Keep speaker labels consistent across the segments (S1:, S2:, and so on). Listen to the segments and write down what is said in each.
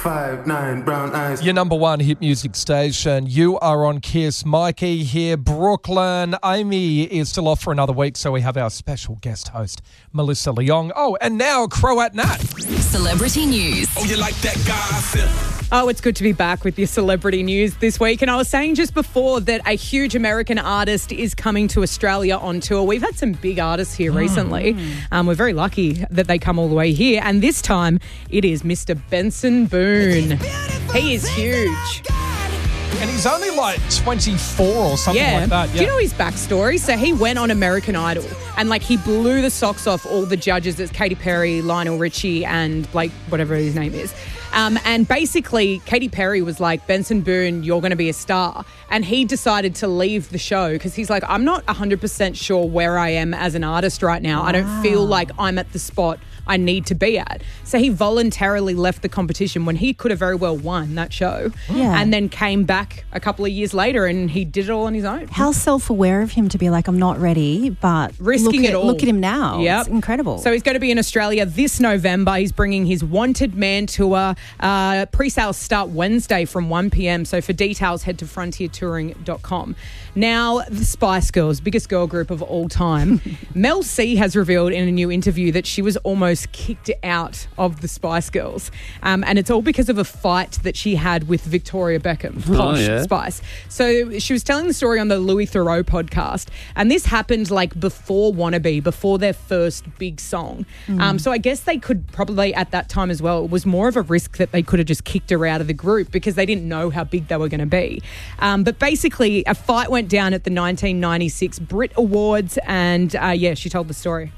S1: 5'9", brown eyes.
S2: Your number one hit music station. You are on Kiss. Mikey here, Brooklyn. Amy is still off for another week, so we have our special guest host, Melissa Leong. Oh, and now Croat Nat.
S3: Celebrity news.
S1: Oh, you like that gossip?
S4: Oh, it's good to be back with your celebrity news this week. And I was saying just before that a huge American artist is coming to Australia on tour. We've had some big artists here recently. We're very lucky that they come all the way here. And this time it is Mr. Benson Boone. He is huge.
S2: And he's only like 24 or something like that. Yeah.
S4: Do you know his backstory? So he went on American Idol and he blew the socks off all the judges. It's Katy Perry, Lionel Richie and Blake, whatever his name is. And basically, Katy Perry was like, Benson Boone, you're going to be a star. And he decided to leave the show because he's like, I'm not 100% sure where I am as an artist right now. Wow. I don't feel like I'm at the spot I need to be at. So he voluntarily left the competition when he could have very well won that show.
S5: Yeah.
S4: And then came back a couple of years later and he did it all on his own.
S5: How self-aware of him to be like, I'm not ready, but
S4: risking it all.
S5: Look at him now.
S4: Yep.
S5: It's incredible.
S4: So he's going to be in Australia this November. He's bringing his Wanted Man tour. Pre-sales start Wednesday from 1 p.m. So for details, head to frontiertouring.com. Now, the Spice Girls, biggest girl group of all time. Mel C has revealed in a new interview that she was almost kicked out of the Spice Girls. And it's all because of a fight that she had with Victoria Beckham, Posh Spice. So she was telling the story on the Louis Theroux podcast. And this happened before Wannabe, before their first big song. So I guess they could probably at that time as well, it was more of a risk that they could have just kicked her out of the group because they didn't know how big they were going to be. But basically, a fight went down at the 1996 Brit Awards and she told the story.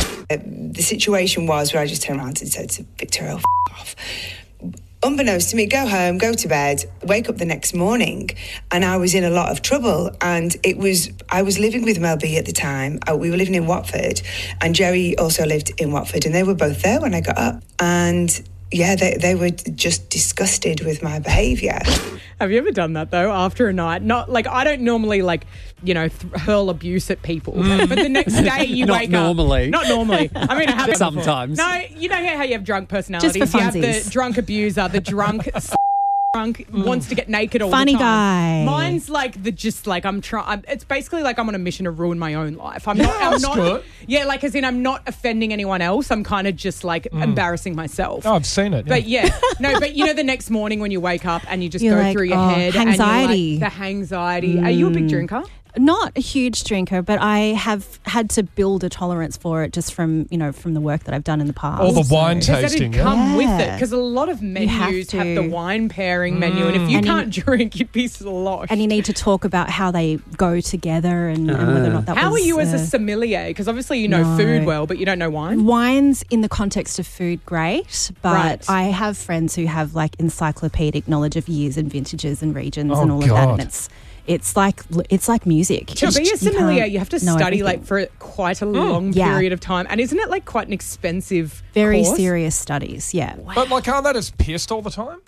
S6: The situation was where I just turned around and said to Victoria, "F off." Unbeknownst to me, go home, go to bed, wake up the next morning, and I was in a lot of trouble. And I was living with Mel B at the time. We were living in Watford, and Jerry also lived in Watford, and they were both there when I got up. And they were just disgusted with my behaviour.
S4: Have you ever done that though? After a night, not I don't normally hurl abuse at people, but the next day you wake up. Not normally. I mean, I have
S7: sometimes.
S4: No, you know how you have drunk personalities.
S5: Just for
S4: you have
S5: funsies.
S4: the drunk abuser, the drunk. Wants to get naked all
S5: Funny
S4: the
S5: guy.
S4: time. Mine's I'm trying. It's basically I'm on a mission to ruin my own life. I'm not.
S2: Good.
S4: Yeah, as in I'm not offending anyone else. I'm kind of just embarrassing myself.
S2: Oh, I've seen it. Yeah.
S4: But but the next morning when you wake up and you just
S5: You're
S4: go through your head
S5: anxiety.
S4: and you're the anxiety. Are you a big drinker?
S5: Not a huge drinker, but I have had to build a tolerance for it just from the work that I've done in the past.
S2: All the wine
S4: Does
S2: tasting.
S4: that come with it? Because a lot of menus
S5: have
S4: have the wine pairing menu, and if you can't drink, you'd be sloshed.
S5: And you need to talk about how they go together and whether or not that
S4: How
S5: was...
S4: are you as a sommelier? Because obviously you know food well, but you don't know wine.
S5: Wine's in the context of food, great, but
S4: Right.
S5: I have friends who have encyclopedic knowledge of years and vintages and regions and all
S2: God.
S5: of that, and it's like music.
S4: To be a sommelier, you have to
S5: know
S4: study
S5: everything.
S4: for quite a long period of time. And isn't it quite an expensive
S5: Very
S4: course?
S5: serious studies, yeah.
S2: But aren't they just pissed all the time?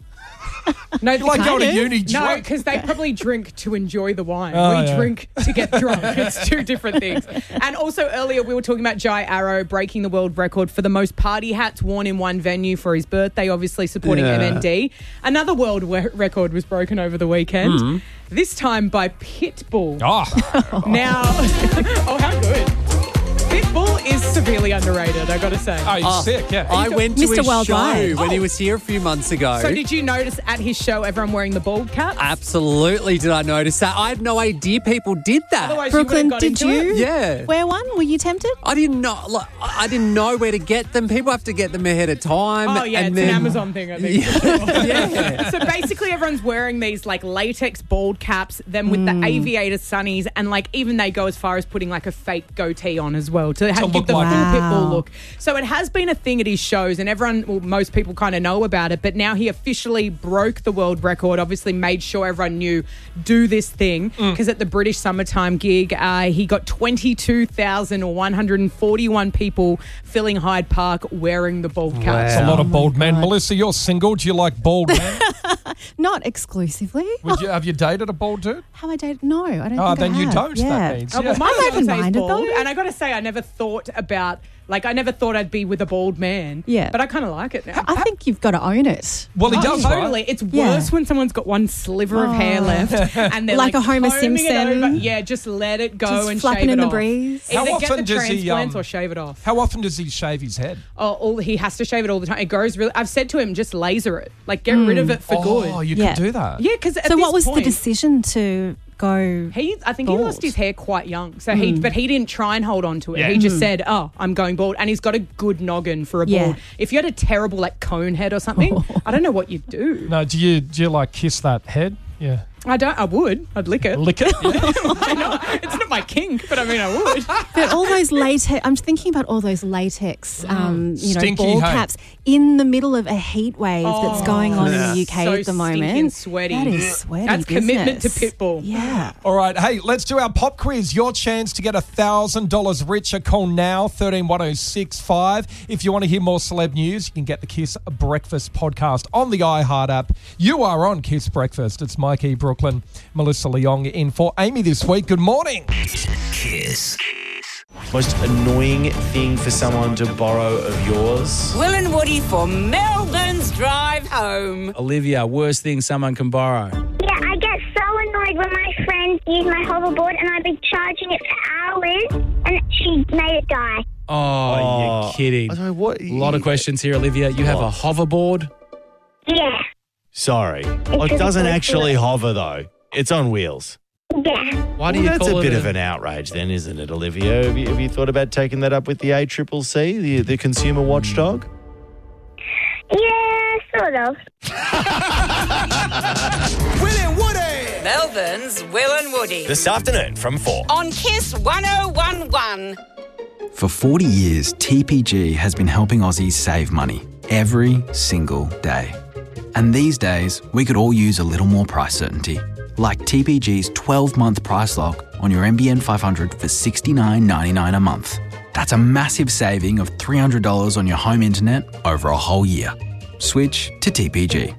S4: No,
S2: Going to uni
S4: no,
S2: drunk?
S4: because they probably drink to enjoy the wine.
S2: Oh,
S4: We
S2: yeah.
S4: drink to get drunk. It's two different things. And also earlier we were talking about Jai Arrow breaking the world record for the most party hats worn in one venue for his birthday, obviously supporting MND. Another world record was broken over the weekend, this time by Pitbull.
S2: Oh.
S4: Now, how good. Pitbull is severely underrated, I got to say.
S2: Oh, he's sick, yeah.
S7: I went to
S5: Mr.
S7: his
S5: Worldwide.
S7: show when he was here a few months ago.
S4: So did you notice at his show everyone wearing the bald cap?
S7: Absolutely did I notice that. I had no idea people did that.
S4: Otherwise
S5: Brooklyn,
S4: you would have
S5: did
S4: got into
S5: you
S4: it.
S7: Yeah.
S5: wear one? Were you tempted?
S7: I didn't know. I didn't know where to get them. People have to get them ahead of time.
S4: Oh, yeah,
S7: and
S4: it's
S7: then,
S4: an Amazon thing, I think.
S7: Yeah.
S4: So basically everyone's wearing these latex bald caps, then with the aviator sunnies, and even they go as far as putting a fake goatee on as well to
S2: look
S4: give the
S2: like
S4: full
S5: Wow.
S4: Pitbull look. So it has been a thing at his shows, and most people kind of know about it, but now he officially broke the world record, obviously made sure everyone knew, do this thing, because at the British Summertime gig, he got 22,141 people filling Hyde Park wearing the bald cap.
S2: It's a lot of bald men. Melissa, you're single. Do you like bald men?
S5: Not exclusively.
S2: Have you dated a bald dude?
S5: Have I dated? No, I don't
S2: Oh,
S5: think
S2: then
S5: I
S2: you
S5: have.
S2: don't,
S5: Yeah.
S2: that means.
S4: Oh, well,
S2: Yeah.
S4: my
S5: I'm
S4: fiance's
S5: open-minded,
S4: bald,
S5: though.
S4: and I got to say, I never thought about Like, I never thought I'd be with a bald man.
S5: Yeah.
S4: But I kind of like it now.
S5: I think you've got to own it.
S2: Well, he does,
S4: Totally.
S2: right?
S4: It's worse when someone's got one sliver of hair left and they're
S5: Like a Homer
S4: combing it
S5: Simpson.
S4: over. Yeah, just let it go
S5: Just
S4: and
S5: flapping
S4: shave it
S5: in the
S4: off.
S5: breeze.
S2: How
S4: Either
S2: often
S4: get the
S2: does he,
S4: transplants or shave it off.
S2: How often does he shave his head?
S4: He has to shave it all the time. It grows really. I've said to him, just laser it. Like, get rid of it for good.
S2: Oh, you
S5: Yeah.
S2: can do that.
S4: Yeah, because
S5: So what was the decision to go?
S4: I think he
S5: bald?
S4: lost his hair quite young, so but he didn't try and hold on to it.
S2: Yeah.
S4: He just said, "Oh, I'm going bald," and he's got a good noggin for a
S5: Yeah.
S4: bald. If you had a terrible like cone head or something, I don't know what you'd do.
S2: No, do you like kiss that head? Yeah.
S4: I don't. I would. I'd lick it.
S2: Lick it?
S4: Why not? It's not my kink, but I mean, I would.
S5: But all those latex, I'm thinking about all those latex,
S2: Stinky,
S5: ball
S2: hey?
S5: caps in the middle of a heat wave that's going on in the UK
S4: So
S5: at the moment.
S4: stinky and sweaty.
S5: That is sweaty.
S4: That's commitment to
S5: business.
S4: Pitbull.
S5: Yeah.
S2: All right, hey, let's do our pop quiz. Your chance to get $1,000 richer. Call now, 131065. If you want to hear more celeb news, you can get the Kiss Breakfast podcast on the iHeart app. You are on Kiss Breakfast. It's Mikey, Brooklyn, Melissa Leong in for Amy this week. Good morning.
S8: Kiss. Most annoying thing for someone to borrow of yours?
S9: Will and Woody for Melbourne's drive home.
S10: Olivia, worst thing someone can borrow.
S11: Yeah, I get so annoyed when my friends use my hoverboard and I've been charging it for hours and she made it die.
S10: Oh, you're kidding.
S8: I don't know what.
S10: A lot of questions here, Olivia. You have a hoverboard?
S11: Yeah,
S8: Sorry. It
S11: really
S8: doesn't
S11: cool.
S8: actually hover, though. It's on wheels.
S11: yeah.
S10: Why do you
S8: That's
S10: call
S8: a
S10: it
S8: bit of an outrage then, isn't it, Olivia? Have you thought about taking that up with the ACCC, the consumer watchdog?
S11: Yeah, sort of.
S1: Will and Woody.
S9: Melbourne's Will and Woody.
S8: This afternoon from 4.
S9: On Kiss 1011.
S12: For 40 years, TPG has been helping Aussies save money every single day. And these days, we could all use a little more price certainty. Like TPG's 12-month price lock on your NBN 500 for $69.99 a month. That's a massive saving of $300 on your home internet over a whole year. Switch to TPG.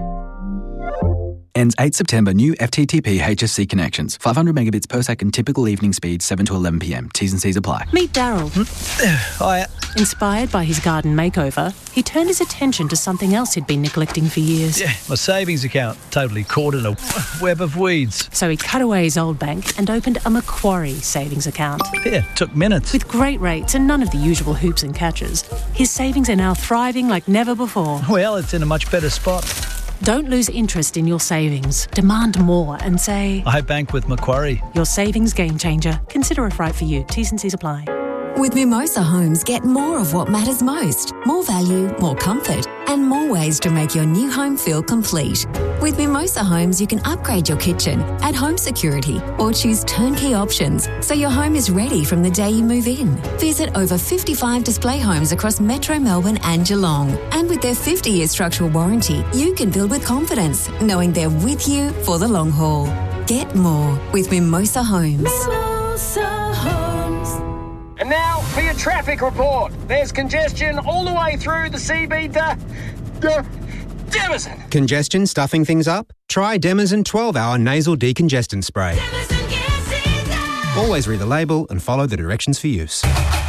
S12: Ends 8 September. New FTTP HSC connections. 500 megabits per second. Typical evening speed 7 to 11 p.m. T's and C's apply.
S13: Meet Daryl.
S14: Hiya.
S13: Inspired by his garden makeover, he turned his attention to something else he'd been neglecting for years.
S14: Yeah, my savings account totally caught in a web of weeds.
S13: So he cut away his old bank and opened a Macquarie savings account.
S14: Yeah, took minutes.
S13: With great rates and none of the usual hoops and catches, his savings are now thriving like never before.
S14: Well, it's in a much better spot.
S13: Don't lose interest in your savings. Demand more and say,
S14: I bank with Macquarie.
S13: Your savings game changer. Consider if right for you. T's and C's apply.
S15: With Mimosa Homes, get more of what matters most. More value, more comfort, and more ways to make your new home feel complete. With Mimosa Homes, you can upgrade your kitchen, add home security, or choose turnkey options so your home is ready from the day you move in. Visit over 55 display homes across Metro Melbourne and Geelong. And with their 50-year structural warranty, you can build with confidence, knowing they're with you for the long haul. Get more with Mimosa Homes.
S16: Mimosa Homes. And now for your traffic report. There's congestion all the way through the CB Demison.
S17: Congestion stuffing things up? Try Demison 12-hour nasal decongestant spray. Always read the label and follow the directions for use.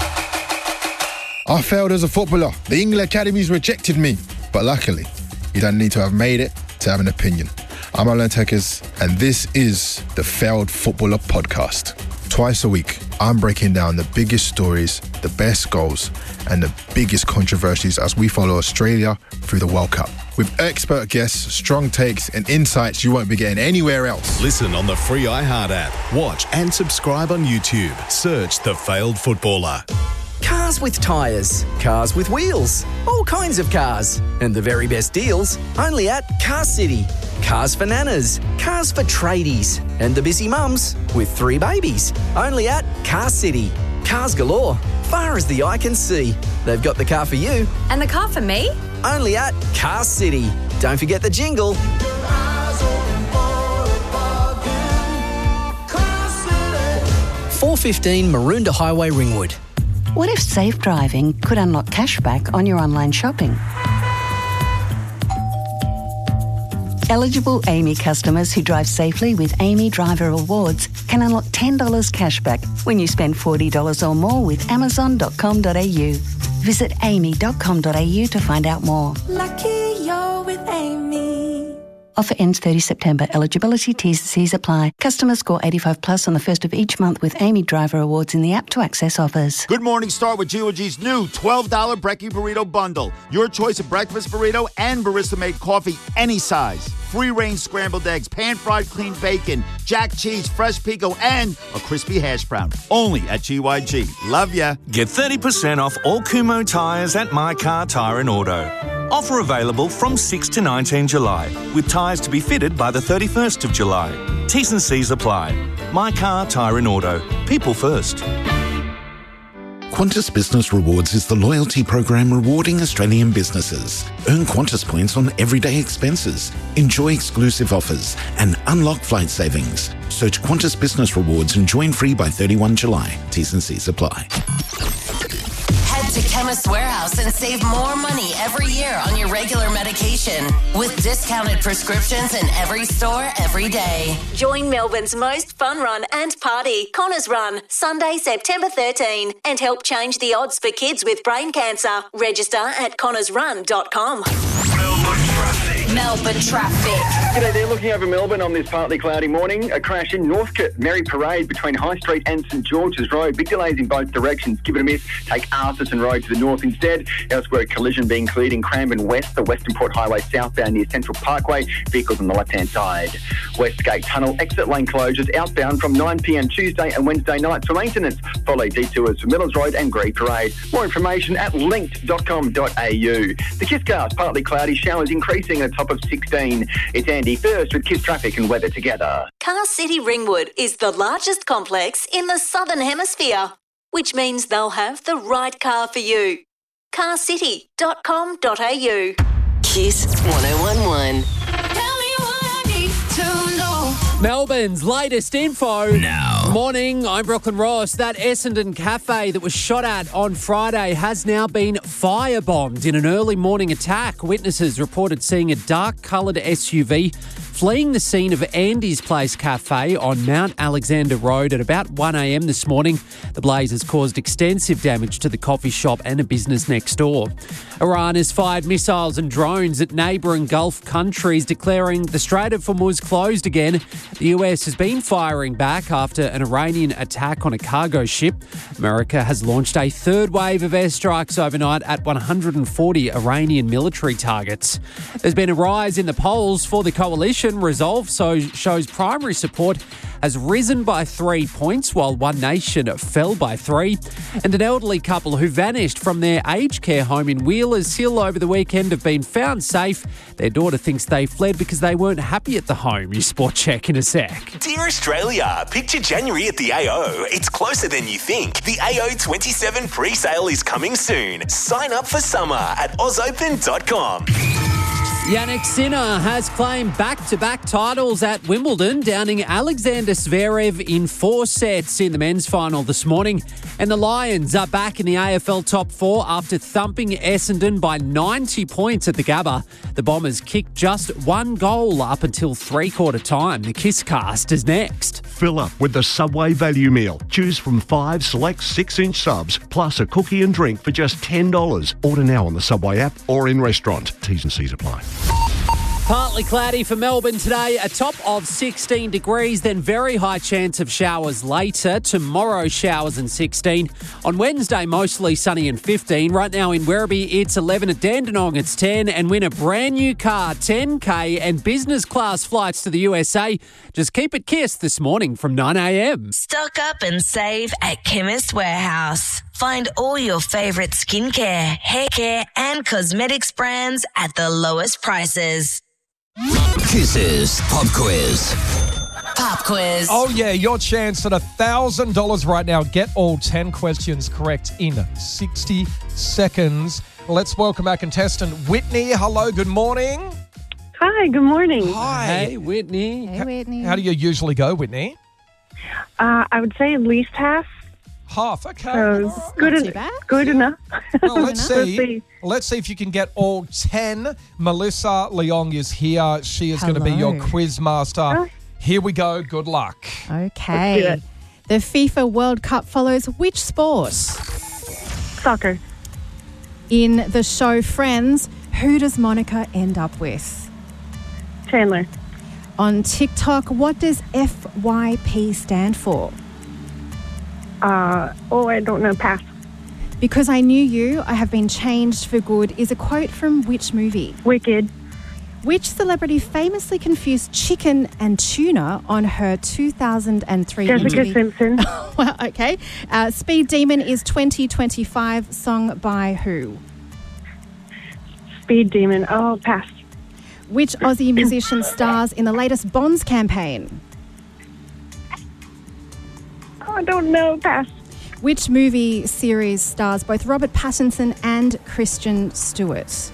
S18: I failed as a footballer. The England Academies rejected me. But luckily, you don't need to have made it to have an opinion. I'm Alan Tekers, and this is the Failed Footballer Podcast. Twice a week, I'm breaking down the biggest stories, the best goals, and the biggest controversies as we follow Australia through the World Cup. With expert guests, strong takes, and insights you won't be getting anywhere else.
S19: Listen on the free iHeart app. Watch and subscribe on YouTube. Search The Failed Footballer.
S20: Cars with tyres, cars with wheels, all kinds of cars. And the very best deals only at Car City. Cars for nanas, cars for tradies, and the busy mums with 3 babies. Only at Car City. Cars galore, far as the eye can see. They've got the car for you.
S3: And the car for me?
S20: Only at Car City. Don't forget the jingle.
S21: 415 Maroondah Highway, Ringwood.
S22: What if safe driving could unlock cashback on your online shopping? Eligible Amy customers who drive safely with Amy Driver Awards can unlock $10 cashback when you spend $40 or more with Amazon.com.au. Visit amy.com.au to find out more.
S6: Lucky you're with Amy.
S22: Offer ends 30 September. Eligibility, T's and C's apply. Customers score 85 plus on the first of each month with Amy Driver Awards in the app to access offers.
S7: Good morning, start with GOG's new $12 Brekkie Burrito Bundle. Your choice of breakfast burrito and barista-made coffee, any size. Free-range scrambled eggs, pan-fried clean bacon, jack cheese, fresh pico, and a crispy hash brown. Only at GYG. Love ya.
S23: Get 30% off all Kumho tyres at My Car Tyre and Auto. Offer available from 6 to 19 July, with tyres to be fitted by the 31st of July. T's and C's apply. My Car Tyre and Auto. People first.
S24: Qantas Business Rewards is the loyalty program rewarding Australian businesses. Earn Qantas points on everyday expenses, enjoy exclusive offers, and unlock flight savings. Search Qantas Business Rewards and join free by 31 July. T's and C's apply.
S3: Head to Chemist Warehouse and save more money every year on your regular medication with discounted prescriptions in every store every day.
S25: Join Melbourne's most fun run and party, Connors Run, Sunday, September 13, and help change the odds for kids with brain cancer. Register at connorsrun.com.
S3: Melbourne traffic.
S26: G'day there, looking over Melbourne on this partly cloudy morning. A crash in Northcote, Mary Parade between High Street and St George's Road. Big delays in both directions. Give it a miss. Take Arthurton Road to the north instead. Elsewhere, a collision being cleared in Cranbourne West, the Western Port Highway southbound near Central Parkway. Vehicles on the left-hand side. Westgate Tunnel exit lane closures outbound from 9pm Tuesday and Wednesday nights for maintenance. Follow detours for Millers Road and Grey Parade. More information at linked.com.au. The Kisscast, partly cloudy, showers increasing at a top of 16. It's Andy first with Kiss Traffic and weather together.
S25: Car City Ringwood is the largest complex in the Southern Hemisphere, which means they'll have the right car for you. carcity.com.au.
S3: Kiss 1011.
S27: Melbourne's latest info.
S3: Now.
S27: Morning, I'm Brooklyn Ross. That Essendon cafe that was shot at on Friday has now been firebombed in an early morning attack. Witnesses reported seeing a dark-coloured SUV fleeing the scene of Andy's Place Cafe on Mount Alexander Road at about 1am this morning. The blaze has caused extensive damage to the coffee shop and a business next door. Iran has fired missiles and drones at neighbouring Gulf countries, declaring the Strait of Hormuz closed again. The US has been firing back after an Iranian attack on a cargo ship. America has launched a third wave of airstrikes overnight at 140 Iranian military targets. There's been a rise in the polls for the coalition. Resolve shows primary support has risen by 3 points, while One Nation fell by 3. And an elderly couple who vanished from their aged care home in Wheelers Hill over the weekend have been found safe. Their daughter thinks they fled because they weren't happy at the home. Your sport check in a sec.
S28: Dear Australia, picture January at the AO. It's closer than you think. The AO 27 pre-sale is coming soon. Sign up for summer at ausopen.com.
S27: Jannik Sinner has claimed back-to-back titles at Wimbledon, downing Alexander Zverev in 4 sets in the men's final this morning. And the Lions are back in the AFL top 4 after thumping Essendon by 90 points at the Gabba. The Bombers kicked just 1 goal up until three-quarter time. The Kisscast is next.
S29: Fill up with the Subway value meal. Choose from 5 select 6-inch subs, plus a cookie and drink for just $10. Order now on the Subway app or in restaurant. T's and C's apply.
S27: Partly cloudy for Melbourne today, a top of 16 degrees, then very high chance of showers later. Tomorrow, showers and 16. On Wednesday, mostly sunny and 15. Right now in Werribee, it's 11. At Dandenong, it's 10. And win a brand new car, 10K, and business class flights to the USA. Just keep it kissed this morning from 9am.
S3: Stock up and save at Chemist Warehouse. Find all your favourite skincare, hair care and cosmetics brands at the lowest prices.
S30: Kiss's Pop Quiz.
S3: Pop quiz.
S2: Oh, yeah, your chance at $1,000 right now. Get all 10 questions correct in 60 seconds. Let's welcome our contestant, Whitney. Hello, good morning.
S31: Hi, good morning.
S2: Hi.
S27: Hey, Whitney.
S31: Hey, Whitney.
S2: How do you usually go, Whitney?
S31: I would say at least half.
S2: Half, okay.
S31: Good enough.
S2: Well, let's see. Let's see if you can get all 10. Melissa Leong is here. She is going to be your quiz master. Here we go. Good luck.
S1: Okay. The FIFA World Cup follows which sport?
S31: Soccer.
S1: In the show Friends, who does Monica end up with?
S31: Chandler.
S1: On TikTok, what does FYP stand for?
S31: I don't know. Pass.
S1: Because I knew you, I have been changed for good is a quote from which movie?
S31: Wicked.
S1: Which celebrity famously confused chicken and tuna on her 2003
S31: Jessica
S1: movie?
S31: Simpson.
S1: Well, okay. Speed Demon is 2025, sung by who?
S31: Speed Demon. Oh, pass.
S1: Which Aussie musician stars in the latest Bonds campaign?
S31: Oh, I don't know. Pass.
S1: Which movie series stars both Robert Pattinson and Kristen Stewart?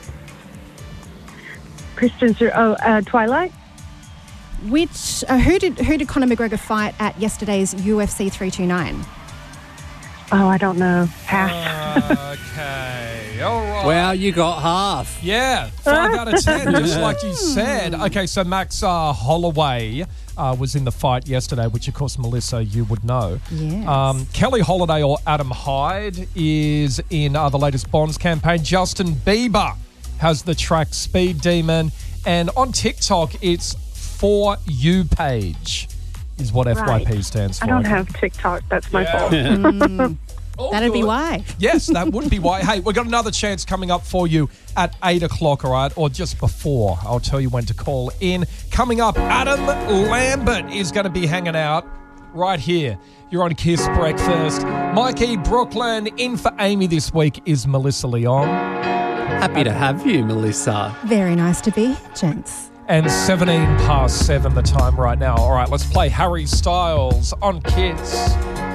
S31: Twilight.
S1: Which who did Conor McGregor fight at yesterday's UFC 329?
S31: Oh, I don't know. Pass.
S2: Okay, all right.
S27: Wow, you got half.
S2: Yeah, 5 out of 10, just like you said. Okay, so Max Holloway was in the fight yesterday, which, of course, Melissa, you would know.
S1: Yes.
S2: Kelly Holiday or Adam Hyde is in the latest Bonds campaign. Justin Bieber has the track Speed Demon. And on TikTok, it's For You page is what FYP stands for.
S31: I don't have TikTok. That's my fault.
S1: That'd be why.
S2: Yes, that would be why. Hey, we've got another chance coming up for you at 8 o'clock, all right? Or just before. I'll tell you when to call in. Coming up, Adam Lambert is going to be hanging out right here. You're on Kiss Breakfast. Mikey Brooklyn in for Amy this week is Melissa Leong.
S27: Happy to have you, Melissa.
S1: Very nice to be, gents.
S2: And 17 past 7 the time right now. All right, let's play Harry Styles on Kiss.